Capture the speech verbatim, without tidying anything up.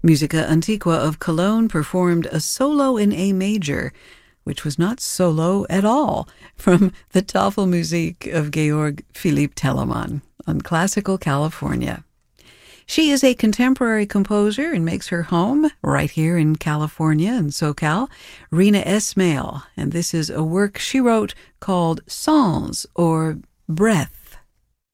Musica Antiqua of Cologne performed a solo in A major, which was not solo at all, from the Tafelmusik of Georg Philipp Telemann on Classical California. She is a contemporary composer and makes her home right here in California and SoCal, Rina Esmail, and this is a work she wrote called Sans, or Breath.